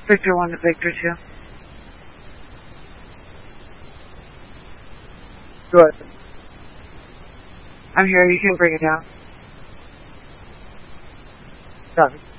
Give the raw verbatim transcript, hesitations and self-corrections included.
Victor one to Victor two. Good. I'm here. You can bring it down. Copy.